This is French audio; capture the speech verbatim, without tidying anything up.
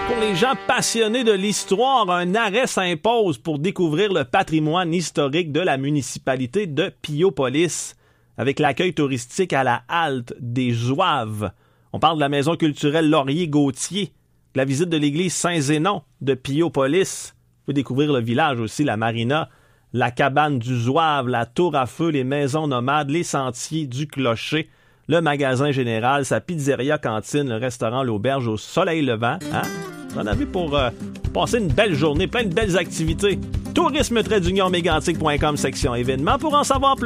Pour les gens passionnés de l'histoire, un arrêt s'impose pour découvrir le patrimoine historique de la municipalité de Piopolis, avec l'accueil touristique à la halte des Zouaves. On parle de la maison culturelle Laurier-Gauthier, de la visite de l'église Saint-Zénon de Piopolis. Vous pouvez découvrir le village aussi, la marina, la cabane du Zouave, la tour à feu, les maisons nomades, les sentiers du Clocher, le magasin général, sa pizzeria cantine, le restaurant L'Auberge au soleil levant. Hein? Vous en avez pour euh, passer une belle journée, plein de belles activités. tourisme tiret d'union mégantic point com, section événements, pour en savoir plus.